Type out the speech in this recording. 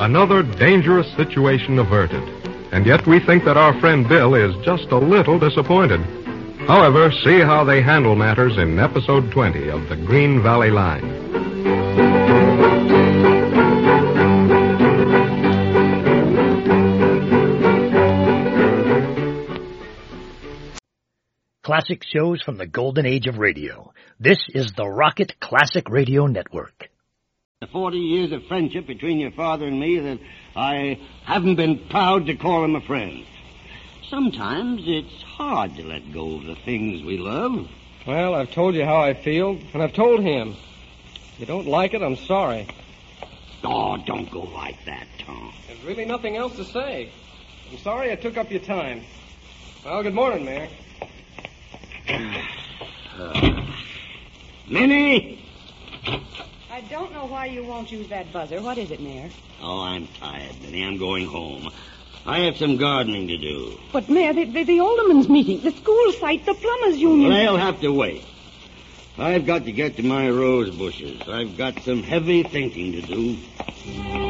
Another dangerous situation averted. And yet we think that our friend Bill is just a little disappointed. However, see how they handle matters in episode 20 of the Green Valley Line. Classic shows from the golden age of radio. This is the Rocket Classic Radio Network. The 40 years of friendship between your father and me that I haven't been proud to call him a friend. Sometimes it's hard to let go of the things we love. Well, I've told you how I feel, and I've told him. If you don't like it, I'm sorry. Oh, don't go like that, Tom. There's really nothing else to say. I'm sorry I took up your time. Well, good morning, Mayor. Minnie! I don't know why you won't use that buzzer. What is it, Mayor? Oh, I'm tired, Minnie. I'm going home. I have some gardening to do. But, Mayor, the alderman's meeting, the school site, the plumbers' union... They'll have to wait. I've got to get to my rose bushes. I've got some heavy thinking to do.